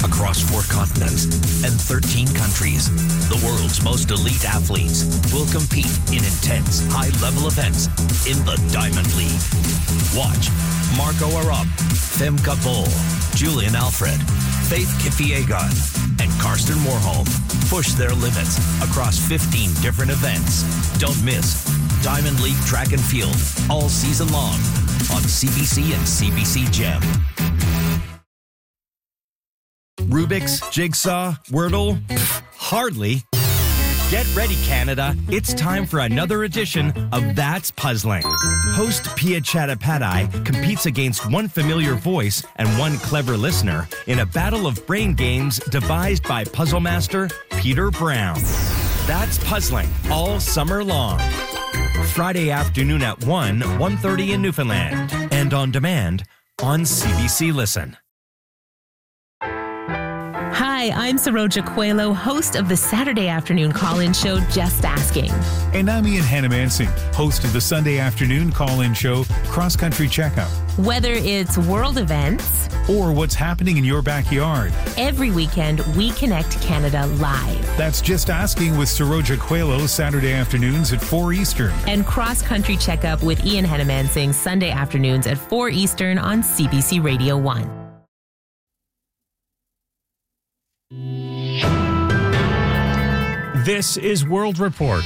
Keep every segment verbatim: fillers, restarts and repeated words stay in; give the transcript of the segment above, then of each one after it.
across four continents and thirteen countries. The world's most elite athletes will compete in intense, high-level events in the Diamond League. Watch Marco Arop, Femke Bol, Julian Alfred, Faith Kipyegon, and Karsten Warholm push their limits across fifteen different events. Don't miss Diamond League Track and Field all season long on C B C and C B C Gem. Rubik's, Jigsaw, Wordle? Hardly. Get ready, Canada. It's time for another edition of That's Puzzling. Host Pia Chattopadhyay competes against one familiar voice and one clever listener in a battle of brain games devised by puzzle master Peter Brown. That's Puzzling all summer long. Friday afternoon at one, one thirty in Newfoundland. And on demand on C B C Listen. Hi, I'm Saroja Coelho, host of the Saturday afternoon call-in show, Just Asking. And I'm Ian Hannamansing, host of the Sunday afternoon call-in show, Cross Country Checkup. Whether it's world events or what's happening in your backyard, every weekend we connect Canada live. That's Just Asking with Saroja Coelho, Saturday afternoons at four Eastern. And Cross Country Checkup with Ian Hannamansing, Sunday afternoons at four Eastern on C B C Radio one. This is World Report.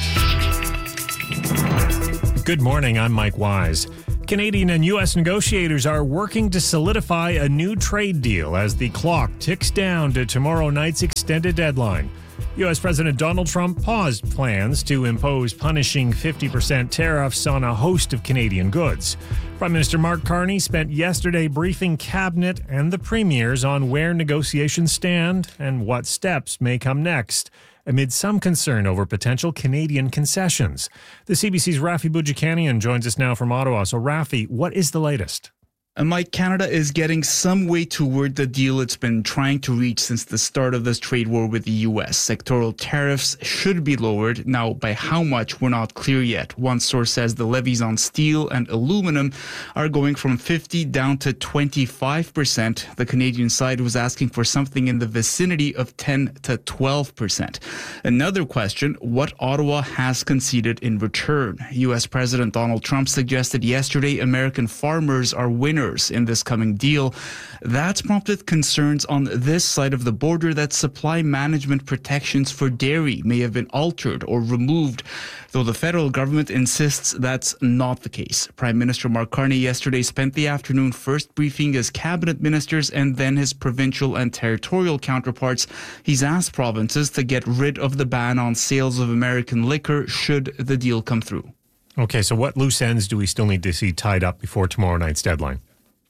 Good morning, I'm Mike Wise. Canadian and U S negotiators are working to solidify a new trade deal as the clock ticks down to tomorrow night's extended deadline. U S President Donald Trump paused plans to impose punishing fifty percent tariffs on a host of Canadian goods. Prime Minister Mark Carney spent yesterday briefing Cabinet and the Premiers on where negotiations stand and what steps may come next, amid some concern over potential Canadian concessions. The C B C's Rafi Boudjikanian joins us now from Ottawa. So, Rafi, what is the latest? And Mike, Canada is getting some way toward the deal it's been trying to reach since the start of this trade war with the U S. Sectoral tariffs should be lowered. Now, by how much, we're not clear yet. One source says the levies on steel and aluminum are going from fifty down to twenty-five percent. The Canadian side was asking for something in the vicinity of ten to twelve percent. Another question, what Ottawa has conceded in return. U S President Donald Trump suggested yesterday American farmers are winners in this coming deal. That's prompted concerns on this side of the border that supply management protections for dairy may have been altered or removed, though the federal government insists that's not the case. Prime Minister Mark Carney yesterday spent the afternoon first briefing his cabinet ministers and then his provincial and territorial counterparts. He's asked provinces to get rid of the ban on sales of American liquor should the deal come through. Okay, so what loose ends do we still need to see tied up before tomorrow night's deadline?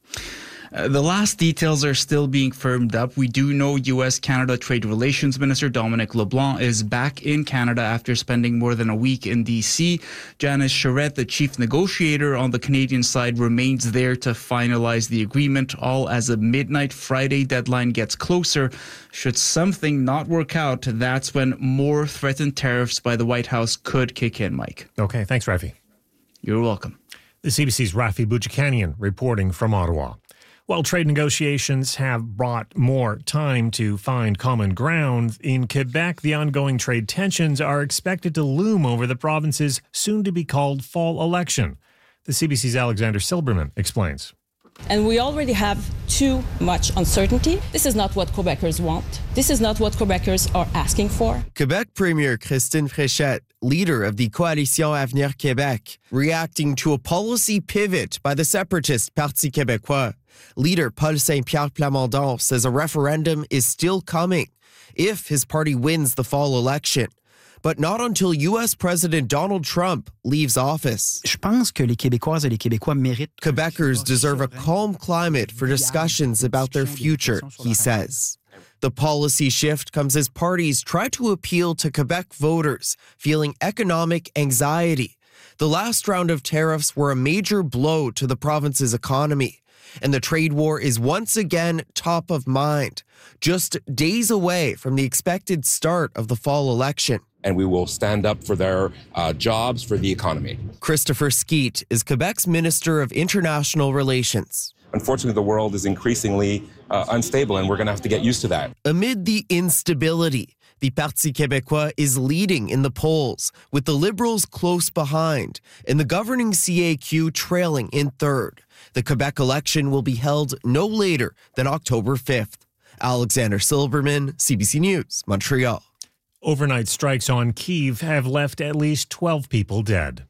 Uh, the last details are still being firmed up. We do know U S Canada Trade Relations Minister Dominic LeBlanc is back in Canada after spending more than a week in D C. Janice Charette, the chief negotiator on the Canadian side, remains there to finalize the agreement, all as a midnight Friday deadline gets closer. Should something not work out, that's when more threatened tariffs by the White House could kick in, Mike. Okay, thanks, Rafi. You're welcome. The C B C's Rafi Boudjikanian reporting from Ottawa. While trade negotiations have brought more time to find common ground, in Quebec, the ongoing trade tensions are expected to loom over the province's soon-to-be-called fall election. The C B C's Alexander Silberman explains. And we already have too much uncertainty. This is not what Quebecers want. This is not what Quebecers are asking for. Quebec Premier Christine Fréchette, leader of the Coalition Avenir Québec, reacting to a policy pivot by the separatist Parti Québécois. Leader Paul Saint-Pierre Plamondon says a referendum is still coming if his party wins the fall election, but not until U S President Donald Trump leaves office. Je pense que les Québécoises et les Québécois méritent. Quebecers deserve a calm climate for discussions about their future, he says. The policy shift comes as parties try to appeal to Quebec voters feeling economic anxiety. The last round of tariffs were a major blow to the province's economy, and the trade war is once again top of mind, just days away from the expected start of the fall election. And we will stand up for their uh, jobs, for the economy. Christopher Skeete is Quebec's Minister of International Relations. Unfortunately, the world is increasingly uh, unstable, and we're going to have to get used to that. Amid the instability, the Parti Québécois is leading in the polls, with the Liberals close behind, and the governing C A Q trailing in third. The Quebec election will be held no later than October fifth. Alexander Silberman, C B C News, Montreal. Overnight strikes on Kyiv have left at least twelve people dead.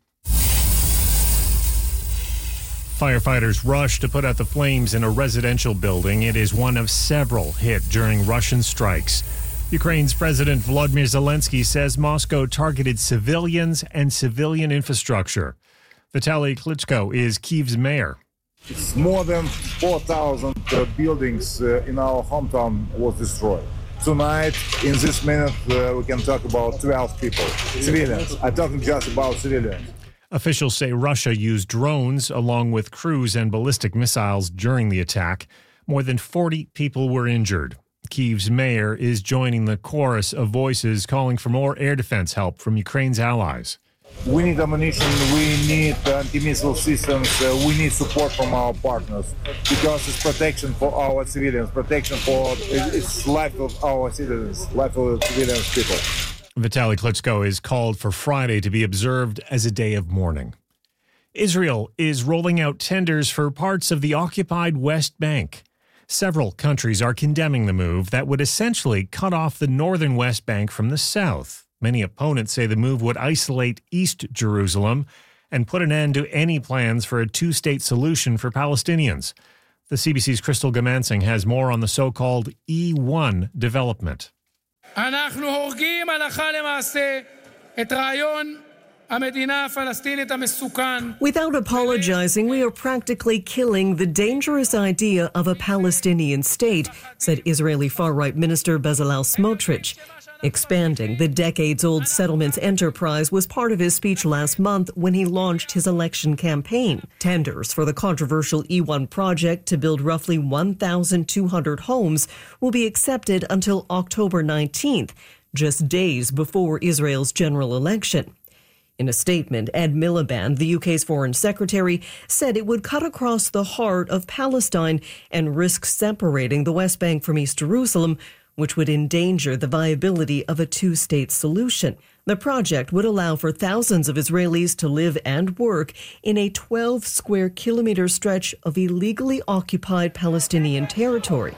Firefighters rushed to put out the flames in a residential building. It is one of several hit during Russian strikes. Ukraine's President Volodymyr Zelensky says Moscow targeted civilians and civilian infrastructure. Vitaly Klitschko is Kyiv's mayor. It's more than four thousand uh, buildings uh, in our hometown was destroyed. Tonight, in this minute, uh, we can talk about twelve people, civilians. I'm talking just about civilians. Officials say Russia used drones along with cruise and ballistic missiles during the attack. More than forty people were injured. Kyiv's mayor is joining the chorus of voices calling for more air defense help from Ukraine's allies. We need ammunition, we need anti-missile systems, uh, we need support from our partners because it's protection for our civilians, protection for it's life of our citizens, life of civilian people. Vitaly Klitschko is called for Friday to be observed as a day of mourning. Israel is rolling out tenders for parts of the occupied West Bank. Several countries are condemning the move that would essentially cut off the northern West Bank from the south. Many opponents say the move would isolate East Jerusalem and put an end to any plans for a two-state solution for Palestinians. The C B C's Crystal Gamansing has more on the so-called E one development. Without apologizing, we are practically killing the dangerous idea of a Palestinian state, said Israeli far-right minister Bezalel Smotrich. Expanding the decades-old settlements enterprise was part of his speech last month when he launched his election campaign. Tenders for the controversial E one project to build roughly one thousand two hundred homes will be accepted until October nineteenth, just days before Israel's general election. In a statement, Ed Miliband, the U K's foreign secretary, said it would cut across the heart of Palestine and risk separating the West Bank from East Jerusalem, which would endanger the viability of a two-state solution. The project would allow for thousands of Israelis to live and work in a twelve square kilometer stretch of illegally occupied Palestinian territory.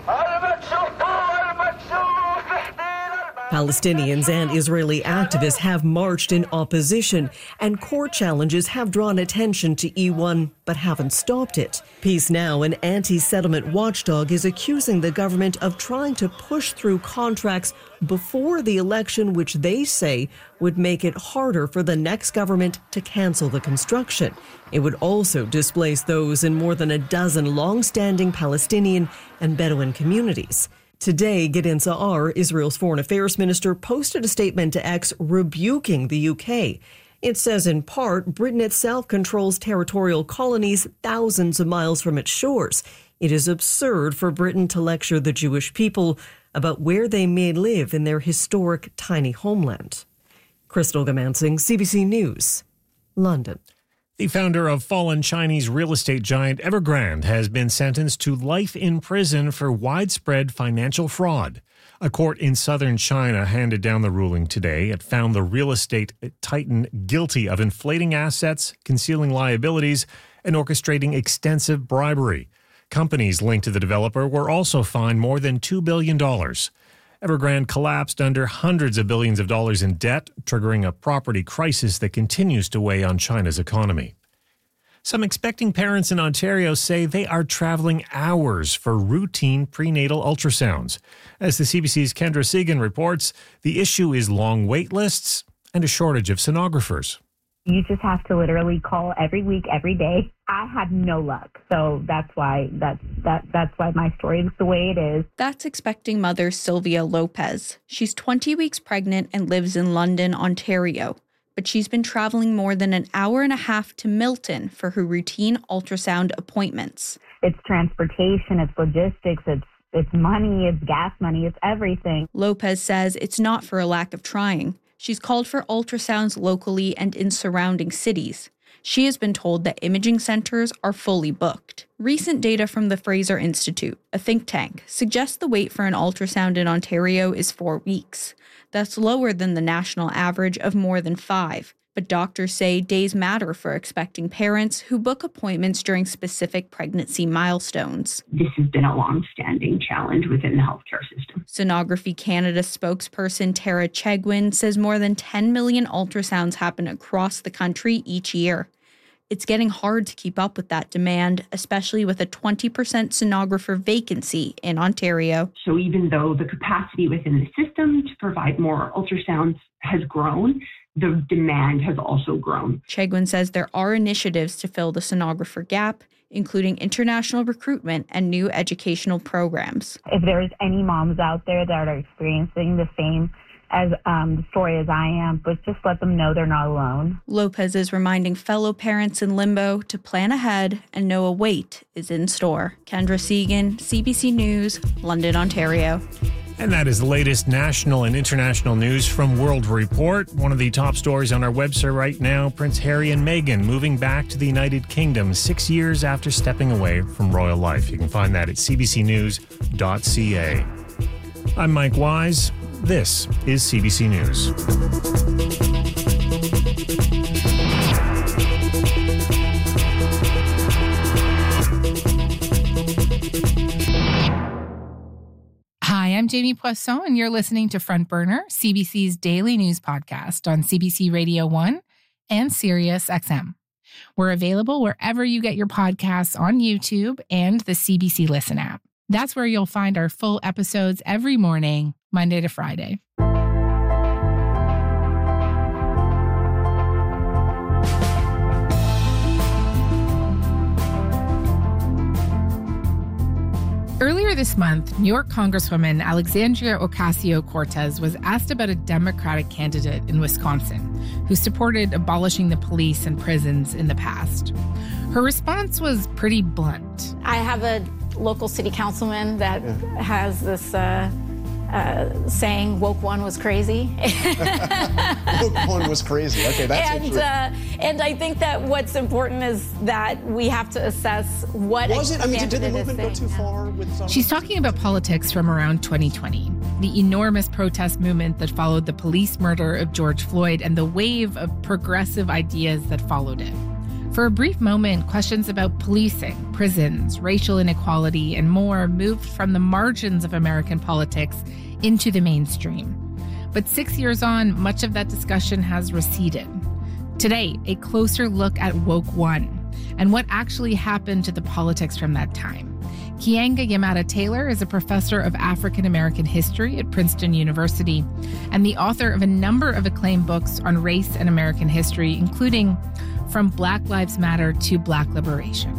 Palestinians and Israeli activists have marched in opposition, and court challenges have drawn attention to E one, but haven't stopped it. Peace Now, an anti-settlement watchdog, is accusing the government of trying to push through contracts before the election, which they say would make it harder for the next government to cancel the construction. It would also displace those in more than a dozen long-standing Palestinian and Bedouin communities. Today, Gideon Sa'ar, Israel's foreign affairs minister, posted a statement to X rebuking the U K. It says, in part, Britain itself controls territorial colonies thousands of miles from its shores. It is absurd for Britain to lecture the Jewish people about where they may live in their historic tiny homeland. Crystal Gamansing, C B C News, London. The founder of fallen Chinese real estate giant Evergrande has been sentenced to life in prison for widespread financial fraud. A court in southern China handed down the ruling today. It found the real estate titan guilty of inflating assets, concealing liabilities, and orchestrating extensive bribery. Companies linked to the developer were also fined more than two billion dollars. Evergrande collapsed under hundreds of billions of dollars in debt, triggering a property crisis that continues to weigh on China's economy. Some expecting parents in Ontario say they are traveling hours for routine prenatal ultrasounds. As the C B C's Kendra Segan reports, the issue is long wait lists and a shortage of sonographers. You just have to literally call every week, every day. I had no luck. So that's why that's that that's why my story is the way it is. That's expecting mother Sylvia Lopez. She's twenty weeks pregnant and lives in London, Ontario. But she's been traveling more than an hour and a half to Milton for her routine ultrasound appointments. It's transportation, it's logistics, it's it's money, it's gas money, it's everything. Lopez says it's not for a lack of trying. She's called for ultrasounds locally and in surrounding cities. She has been told that imaging centers are fully booked. Recent data from the Fraser Institute, a think tank, suggests the wait for an ultrasound in Ontario is four weeks. That's lower than the national average of more than five. But doctors say days matter for expecting parents who book appointments during specific pregnancy milestones. This has been a long-standing challenge within the healthcare system. Sonography Canada spokesperson Tara Chegwin says more than ten million ultrasounds happen across the country each year. It's getting hard to keep up with that demand, especially with a twenty percent sonographer vacancy in Ontario. So even though the capacity within the system to provide more ultrasounds has grown, the demand has also grown. Chegwin says there are initiatives to fill the sonographer gap, including international recruitment and new educational programs. If there's any moms out there that are experiencing the same as um, the story as I am, but just let them know they're not alone. Lopez is reminding fellow parents in limbo to plan ahead and know a wait is in store. Kendra Segan, C B C News, London, Ontario. And that is the latest national and international news from World Report. One of the top stories on our website right now, Prince Harry and Meghan moving back to the United Kingdom six years after stepping away from royal life. You can find that at c b c news dot c a. I'm Mike Wise. This is C B C News. Hi, I'm Jamie Poisson, and you're listening to Front Burner, C B C's daily news podcast on C B C Radio one and Sirius X M. We're available wherever you get your podcasts on YouTube and the C B C Listen app. That's where you'll find our full episodes every morning, Monday to Friday. Earlier this month, New York Congresswoman Alexandria Ocasio-Cortez was asked about a Democratic candidate in Wisconsin who supported abolishing the police and prisons in the past. Her response was pretty blunt. I have a local city councilman that yeah. has this uh, uh, saying, woke one was crazy. Woke one was crazy. Okay, that's and, interesting. Uh, and I think that what's important is that we have to assess what was it? I mean, did, did the movement go too far with some? She's talking about politics from around twenty twenty, the enormous protest movement that followed the police murder of George Floyd and the wave of progressive ideas that followed it. For a brief moment, questions about policing, prisons, racial inequality, and more moved from the margins of American politics into the mainstream. But six years on, much of that discussion has receded. Today, a closer look at Woke One and what actually happened to the politics from that time. Keeanga-Yamahtta Taylor is a professor of African American history at Princeton University and the author of a number of acclaimed books on race and American history, including From Black Lives Matter to Black Liberation.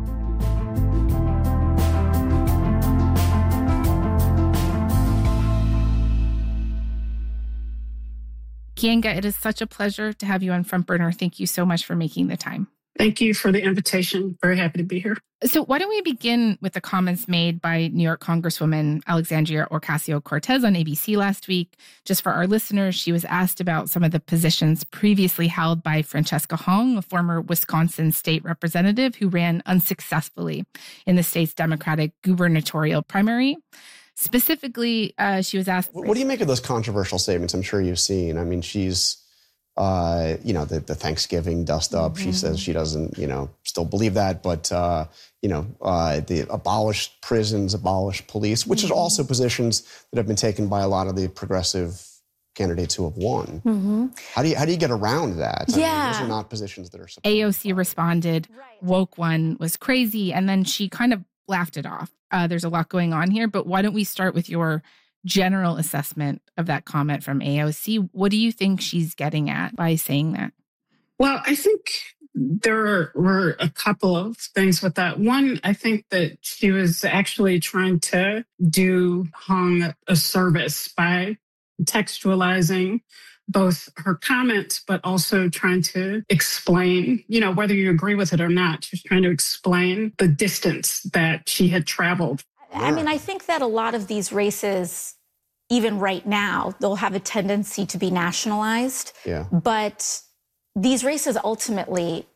Keeanga, it is such a pleasure to have you on Front Burner. Thank you so much for making the time. Thank you for the invitation. Very happy to be here. So why don't we begin with the comments made by New York Congresswoman Alexandria Ocasio-Cortez on A B C last week. Just for our listeners, she was asked about some of the positions previously held by Francesca Hong, a former Wisconsin state representative who ran unsuccessfully in the state's Democratic gubernatorial primary. Specifically, uh, she was asked... What do you make of those controversial statements I'm sure you've seen? I mean, she's... Uh, you know, the, the Thanksgiving dust up. Mm-hmm. She says she doesn't, you know, still believe that. But, uh, you know, uh, the abolished prisons, abolished police, which mm-hmm. is also positions that have been taken by a lot of the progressive candidates who have won. Mm-hmm. How do you how do you get around that? I Yeah. mean, those are not positions that are supported. A O C responded, Woke One was crazy. And then she kind of laughed it off. Uh, there's a lot going on here. But why don't we start with your general assessment of that comment from A O C? What do you think she's getting at by saying that? Well, I think there were a couple of things with that. One, I think that she was actually trying to do Hong a service by textualizing both her comments, but also trying to explain, you know, whether you agree with it or not, she was trying to explain the distance that she had traveled. I mean, I think that a lot of these races, even right now, they'll have a tendency to be nationalized. Yeah. But these races ultimately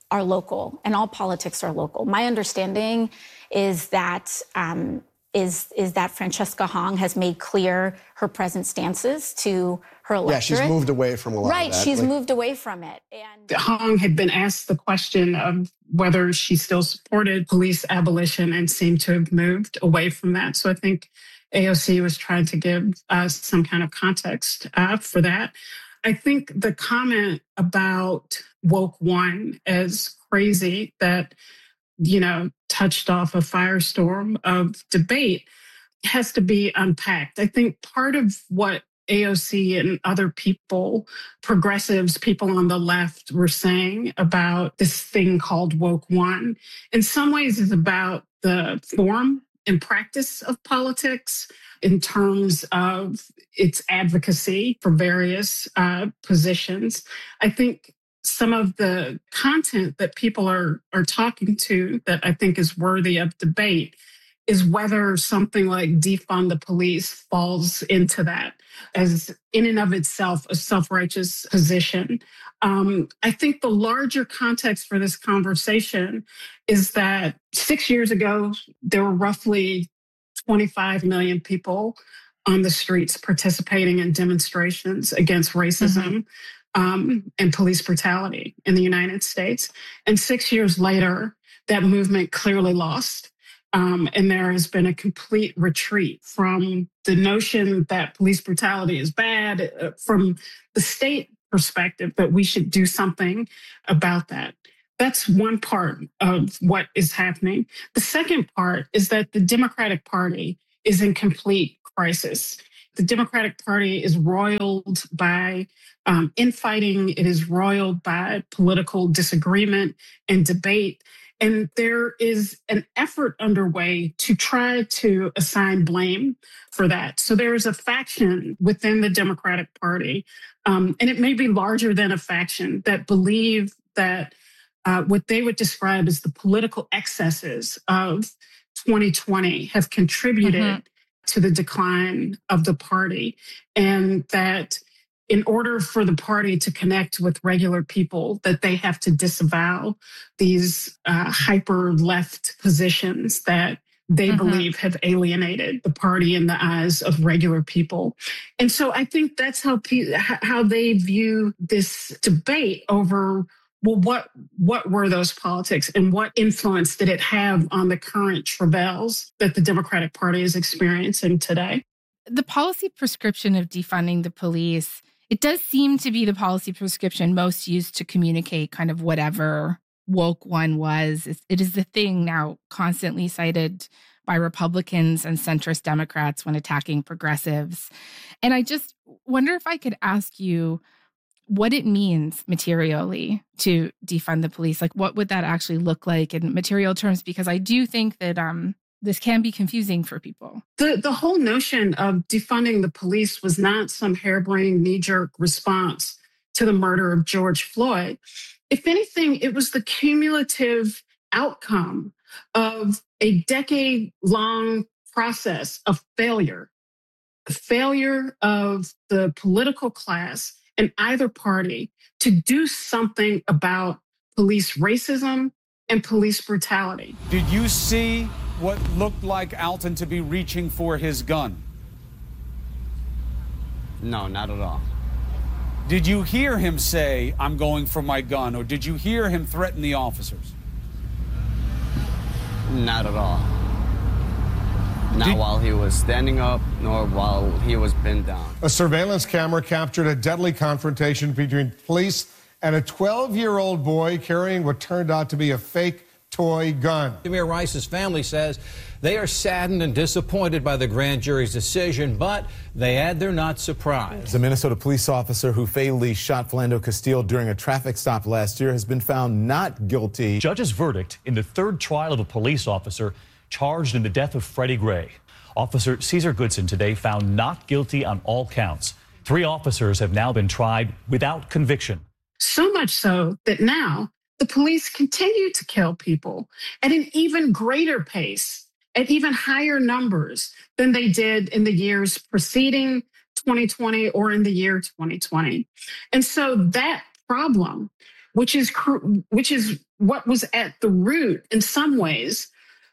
are local and all politics are local. My understanding is that um, is is that Francesca Hong has made clear her present stances to her electorate. Yeah, she's moved away from a lot right, of that. she's like, moved away from it. And Hong had been asked the question of whether she still supported police abolition and seemed to have moved away from that. So I think A O C was trying to give us some kind of context uh, for that. I think the comment about woke one as crazy that, you know, touched off a firestorm of debate has to be unpacked. I think part of what A O C and other people, progressives, people on the left were saying about this thing called woke one, in some ways is about the form and practice of politics in terms of its advocacy for various uh, positions. I think some of the content that people are, are talking to that I think is worthy of debate is whether something like defund the police falls into that as in and of itself a self-righteous position. Um, I think the larger context for this conversation is that six years ago, there were roughly twenty-five million people on the streets participating in demonstrations against racism. Mm-hmm. Um, and police brutality in the United States. And six years later, that movement clearly lost. Um, and there has been a complete retreat from the notion that police brutality is bad, uh, from the state perspective, that we should do something about that. That's one part of what is happening. The second part is that the Democratic Party is in complete crisis. The Democratic Party is roiled by um, infighting. It is roiled by political disagreement and debate. And there is an effort underway to try to assign blame for that. So there is a faction within the Democratic Party, um, and it may be larger than a faction, that believe that uh, what they would describe as the political excesses of twenty twenty have contributed mm-hmm. to the decline of the party, and that in order for the party to connect with regular people, that they have to disavow these uh, hyper left positions that they mm-hmm. believe have alienated the party in the eyes of regular people. And so I think that's how pe- how they view this debate over, well, what what were those politics and what influence did it have on the current travails that the Democratic Party is experiencing today? The policy prescription of defunding the police, it does seem to be the policy prescription most used to communicate kind of whatever woke one was. It is the thing now constantly cited by Republicans and centrist Democrats when attacking progressives. And I just wonder if I could ask you what it means materially to defund the police. Like, what would that actually look like in material terms? Because I do think that um, this can be confusing for people. The the whole notion of defunding the police was not some harebrained knee-jerk response to the murder of George Floyd. If anything, it was the cumulative outcome of a decade-long process of failure, the failure of the political class in either party to do something about police racism and police brutality. Did you see what looked like Alton to be reaching for his gun? No, not at all. Did you hear him say, "I'm going for my gun," or did you hear him threaten the officers? Not at all. Not Did- while he was standing up, nor while he was bent down. A surveillance camera captured a deadly confrontation between police and a twelve-year-old boy carrying what turned out to be a fake toy gun. Tamir Rice's family says they are saddened and disappointed by the grand jury's decision, but they add they're not surprised. The Minnesota police officer who fatally shot Philando Castile during a traffic stop last year has been found not guilty. Judge's verdict in the third trial of a police officer charged in the death of Freddie Gray. Officer Caesar Goodson today found not guilty on all counts. Three officers have now been tried without conviction. So much so that now the police continue to kill people at an even greater pace, at even higher numbers than they did in the years preceding twenty twenty or in the year twenty twenty. And so that problem, which is which is what was at the root, in some ways,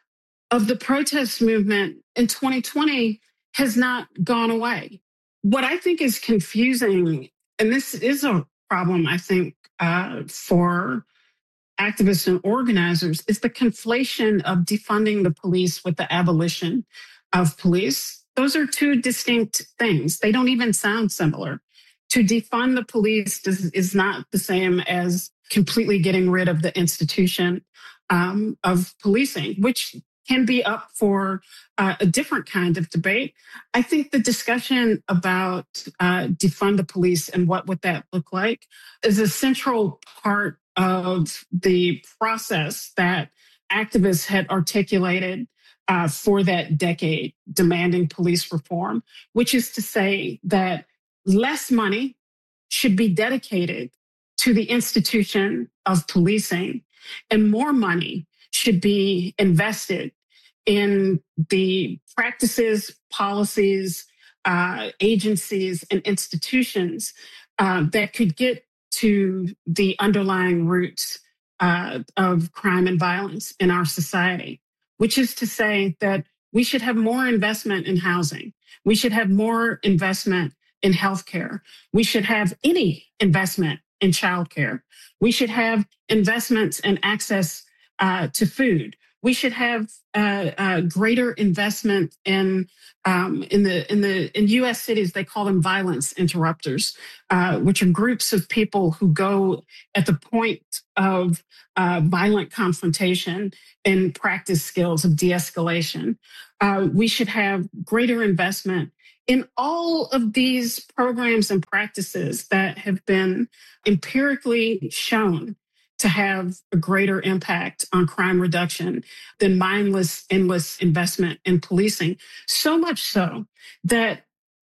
of the protest movement in twenty twenty has not gone away. What I think is confusing, and this is a problem, I think, uh, for activists and organizers, is the conflation of defunding the police with the abolition of police. Those are two distinct things. They don't even sound similar. To defund the police does, is not the same as completely getting rid of the institution um, of policing, which can be up for uh, a different kind of debate. I think the discussion about uh, defund the police and what would that look like is a central part of the process that activists had articulated uh, for that decade, demanding police reform, which is to say that less money should be dedicated to the institution of policing and more money should be invested in the practices, policies, uh, agencies, and institutions uh, that could get to the underlying roots uh, of crime and violence in our society, which is to say that we should have more investment in housing. We should have more investment in healthcare. We should have any investment in childcare. We should have investments in access uh, to food. We should have uh, uh, greater investment in um, in the in the in U S cities. They call them violence interrupters, uh, which are groups of people who go at the point of uh, violent confrontation and practice skills of de-escalation. Uh, we should have greater investment in all of these programs and practices that have been empirically shown to have a greater impact on crime reduction than mindless, endless investment in policing. So much so that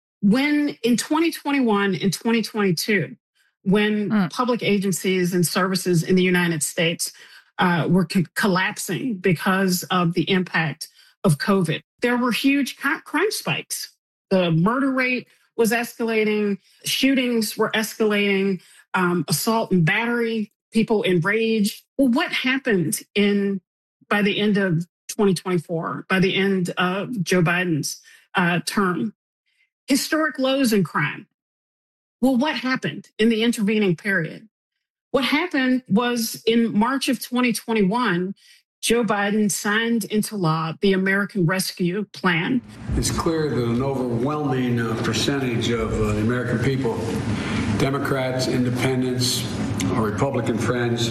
when in twenty twenty-one and twenty twenty-two, when mm. public agencies and services in the United States uh, were co- collapsing because of the impact of COVID, there were huge crime spikes. The murder rate was escalating, shootings were escalating, um, assault and battery, people enraged. Well, what happened in by the end of twenty twenty-four, by the end of Joe Biden's uh, term? Historic lows in crime. Well, what happened in the intervening period? What happened was in March of twenty twenty-one, Joe Biden signed into law the American Rescue Plan. It's clear that an overwhelming uh, percentage of uh, the American people, Democrats, independents, our Republican friends,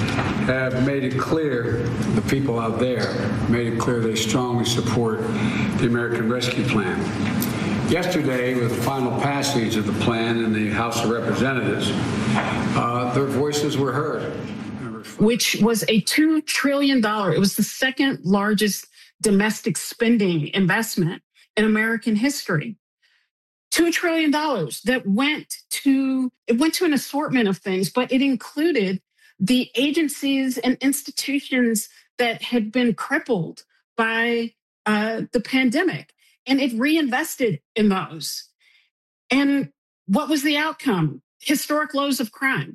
have made it clear, the people out there, made it clear they strongly support the American Rescue Plan. Yesterday, with the final passage of the plan in the House of Representatives, uh, their voices were heard. Which was a two trillion dollars. It was the second largest domestic spending investment in American history. two trillion dollars that went to, it went to an assortment of things, but it included the agencies and institutions that had been crippled by uh, the pandemic. And it reinvested in those. And what was the outcome? Historic lows of crime.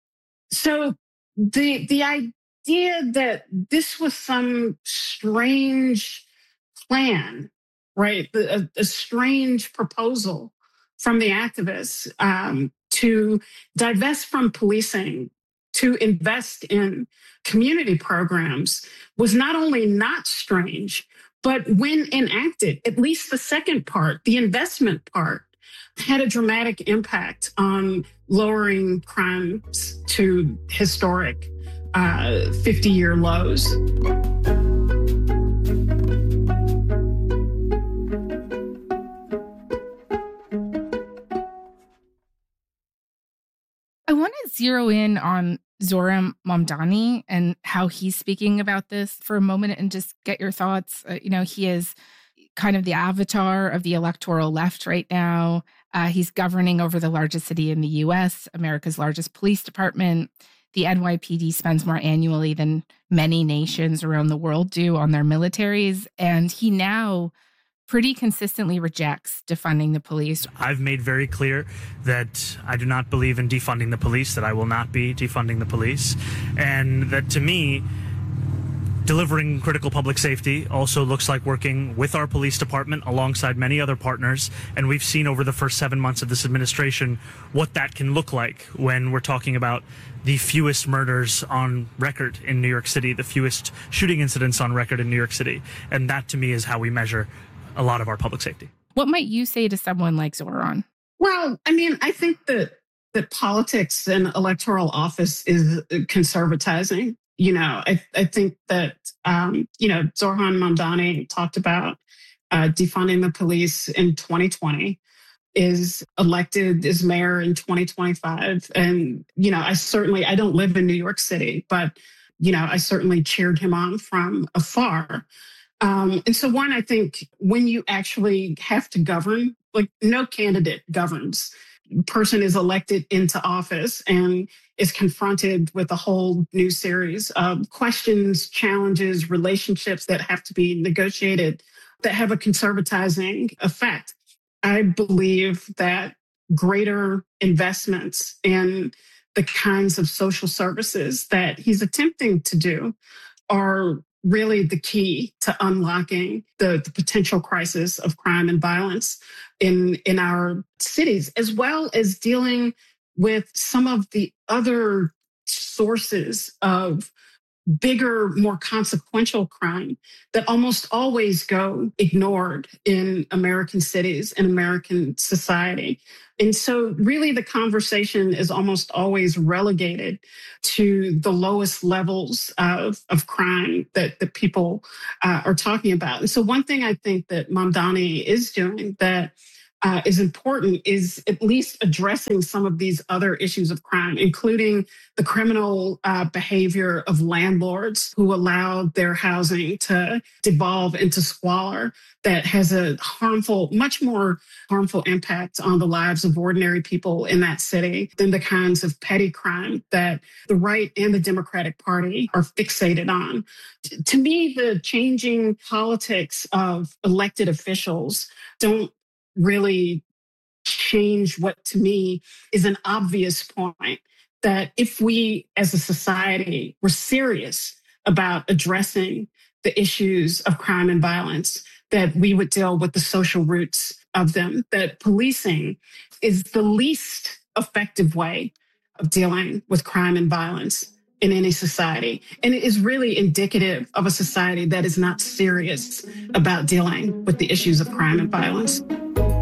So The the idea that this was some strange plan, right? A, a strange proposal from the activists um, to divest from policing, to invest in community programs was not only not strange, but when enacted, at least the second part, the investment part, had a dramatic impact on lowering crimes to historic uh, fifty-year lows. I want to zero in on Zohran Mamdani and how he's speaking about this for a moment and just get your thoughts. Uh, you know, he is kind of the avatar of the electoral left right now. Uh, he's governing over the largest city in the U S, America's largest police department. The N Y P D spends more annually than many nations around the world do on their militaries. And he now pretty consistently rejects defunding the police. I've made very clear that I do not believe in defunding the police, that I will not be defunding the police, and that to me, delivering critical public safety also looks like working with our police department alongside many other partners. And we've seen over the first seven months of this administration what that can look like when we're talking about the fewest murders on record in New York City, the fewest shooting incidents on record in New York City. And that to me is how we measure a lot of our public safety. What might you say to someone like Zoran? Well, I mean, I think that that politics and electoral office is conservatizing. You know, I, I think that, um, you know, Zoran Mamdani talked about uh, defunding the police in twenty twenty, is elected as mayor in twenty twenty-five. And, you know, I certainly, I don't live in New York City, but, you know, I certainly cheered him on from afar. Um, and so one, I think when you actually have to govern, like no candidate governs. Person is elected into office and is confronted with a whole new series of questions, challenges, relationships that have to be negotiated that have a conservatizing effect. I believe that greater investments in the kinds of social services that he's attempting to do are really the key to unlocking the, the potential crisis of crime and violence in, in our cities, as well as dealing with some of the other sources of bigger, more consequential crime that almost always go ignored in American cities and American society. And so really the conversation is almost always relegated to the lowest levels of, of crime that, that people uh, are talking about. And so one thing I think that Mamdani is doing that Uh, is important is at least addressing some of these other issues of crime, including the criminal uh, behavior of landlords who allow their housing to devolve into squalor that has a harmful, much more harmful impact on the lives of ordinary people in that city than the kinds of petty crime that the right and the Democratic Party are fixated on. T- to me, the changing politics of elected officials don't really change what to me is an obvious point, that if we as a society were serious about addressing the issues of crime and violence, that we would deal with the social roots of them, that policing is the least effective way of dealing with crime and violence in any society. And it is really indicative of a society that is not serious about dealing with the issues of crime and violence.